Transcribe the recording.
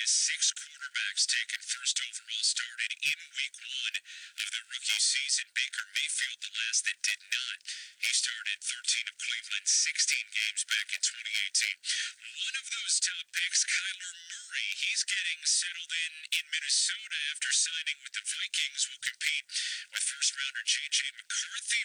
six quarterbacks taken first overall started in week one of the rookie season. Baker Mayfield, the last that did not. He started 13 of Cleveland's 16 games back in 2018. One of those top picks, Kyler Murray, he's getting settled in Minnesota after signing with the Vikings, will compete with first-rounder J.J. McCarthy